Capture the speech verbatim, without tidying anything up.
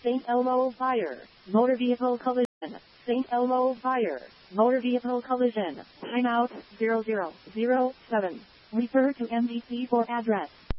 Saint Elmo Fire, motor vehicle collision. Saint Elmo Fire, motor vehicle collision. Timeout zero zero zero seven. Refer to M D C for address.